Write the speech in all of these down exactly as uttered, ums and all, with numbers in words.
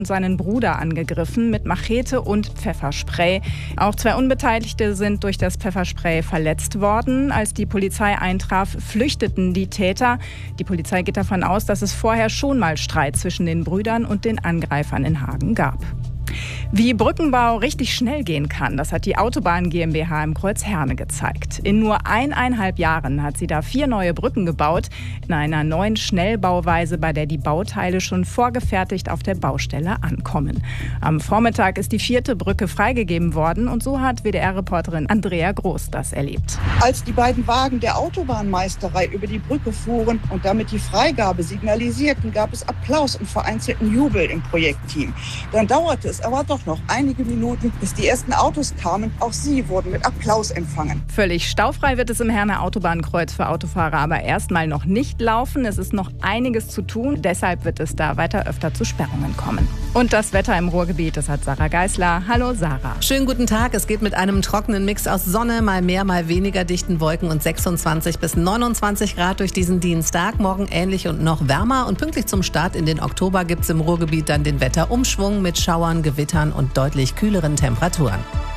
seinen Bruder angegriffen mit Machete und Pfefferspray. Auch zwei Unbeteiligte sind durch das Pfefferspray verletzt worden. Als die Polizei eintraf, flüchteten die Täter. Die Polizei geht davon aus, dass es vorher schon mal Streit zwischen den Brüdern und den Angreifern in Hagen gab. Wie Brückenbau richtig schnell gehen kann, das hat die Autobahn GmbH im Kreuz Herne gezeigt. In nur eineinhalb Jahren hat sie da vier neue Brücken gebaut, in einer neuen Schnellbauweise, bei der die Bauteile schon vorgefertigt auf der Baustelle ankommen. Am Vormittag ist die vierte Brücke freigegeben worden und so hat W D R-Reporterin Andrea Groß das erlebt. Als die beiden Wagen der Autobahnmeisterei über die Brücke fuhren und damit die Freigabe signalisierten, gab es Applaus und vereinzelten Jubel im Projektteam. Dann dauerte es aber doch noch einige Minuten, bis die ersten Autos kamen. Auch sie wurden mit Applaus empfangen. Völlig staufrei wird es im Herner Autobahnkreuz für Autofahrer aber erstmal noch nicht laufen. Es ist noch einiges zu tun. Deshalb wird es da weiter öfter zu Sperrungen kommen. Und das Wetter im Ruhrgebiet, das hat Sarah Geisler. Hallo Sarah. Schönen guten Tag. Es geht mit einem trockenen Mix aus Sonne, mal mehr, mal weniger dichten Wolken und sechsundzwanzig bis neunundzwanzig Grad durch diesen Dienstag. Morgen ähnlich und noch wärmer. Und pünktlich zum Start in den Oktober gibt es im Ruhrgebiet dann den Wetterumschwung mit Schauern, Gewittern und deutlich kühleren Temperaturen.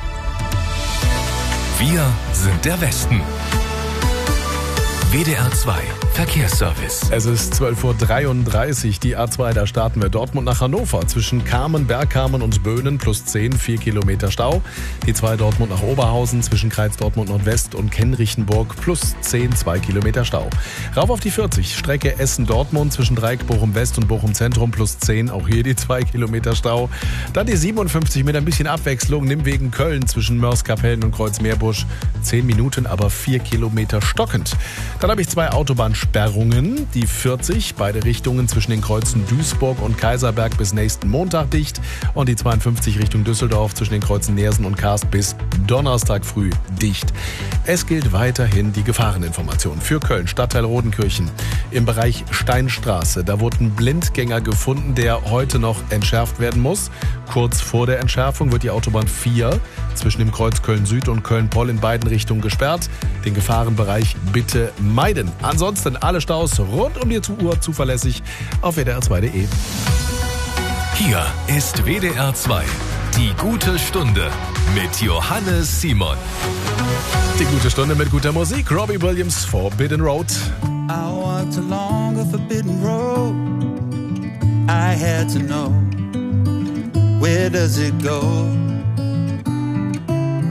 Wir sind der Westen. W D R zwei Verkehrsservice. Es ist zwölf Uhr dreiunddreißig, die A zwei, da starten wir Dortmund nach Hannover. Zwischen Kamen, Bergkamen und Böhnen plus zehn, vier Kilometer Stau. Die zwei Dortmund nach Oberhausen zwischen Kreiz Dortmund Nordwest und Kenrichenburg plus zehn, zwei Kilometer Stau. Rauf auf die vierzig, Strecke Essen-Dortmund zwischen Dreieck Bochum West und Bochum Zentrum plus zehn, auch hier die zwei Kilometer Stau. Dann die siebenundfünfzig mit ein bisschen Abwechslung, Nimwegen Köln zwischen Mörs-Kapellen und Kreuzmeerbusch. zehn Minuten, aber vier Kilometer stockend. Dann habe ich zwei Autobahnsperrungen. Die vierzig, beide Richtungen zwischen den Kreuzen Duisburg und Kaiserberg bis nächsten Montag dicht. Und die zweiundfünfzig Richtung Düsseldorf zwischen den Kreuzen Neersen und Karst bis Donnerstag früh dicht. Es gilt weiterhin die Gefahreninformation für Köln, Stadtteil Rodenkirchen. Im Bereich Steinstraße, da wurde ein Blindgänger gefunden, der heute noch entschärft werden muss. Kurz vor der Entschärfung wird die Autobahn vier zwischen dem Kreuz Köln-Süd und Köln-Poll in beiden Richtungen gesperrt. Den Gefahrenbereich bitte meiden. Ansonsten alle Staus rund um die Uhr zuverlässig auf W D R zwei Punkt de. Hier ist W D R zwei. Die gute Stunde mit Johannes Simon. Die gute Stunde mit guter Musik. Robbie Williams, Forbidden Road. I walked along a forbidden road. I had to know, where does it go?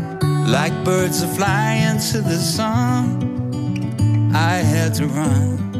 Like birds are flying to the sun, I had to run.